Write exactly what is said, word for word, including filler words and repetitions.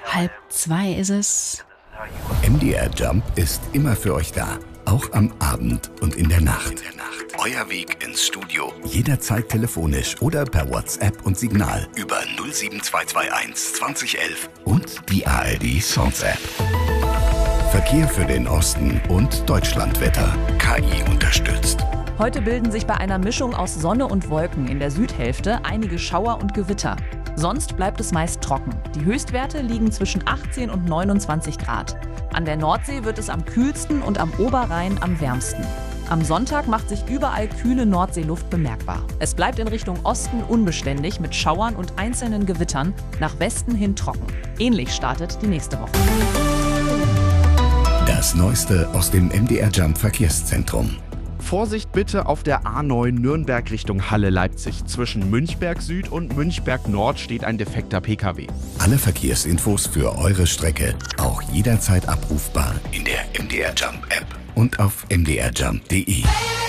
Halb zwei ist es. M D R Jump ist immer für euch da. Auch am Abend und in der Nacht. Euer Weg ins Studio. Jederzeit telefonisch oder per WhatsApp und Signal über null sieben zwei zwei eins zwanzig elf und die A R D Songs App. Verkehr für den Osten und Deutschlandwetter. K I unterstützt. Heute bilden sich bei einer Mischung aus Sonne und Wolken in der Südhälfte einige Schauer und Gewitter. Sonst bleibt es meist trocken. Die Höchstwerte liegen zwischen achtzehn und neunundzwanzig Grad. An der Nordsee wird es am kühlsten und am Oberrhein am wärmsten. Am Sonntag macht sich überall kühle Nordseeluft bemerkbar. Es bleibt in Richtung Osten unbeständig mit Schauern und einzelnen Gewittern, nach Westen hin trocken. Ähnlich startet die nächste Woche. Das Neueste aus dem M D R Jump Verkehrszentrum. Vorsicht bitte auf der A neun Nürnberg Richtung Halle-Leipzig. Zwischen Münchberg Süd und Münchberg Nord steht ein defekter P K W. Alle Verkehrsinfos für eure Strecke auch jederzeit abrufbar in der M D R Jump App und auf m d r jump punkt d e.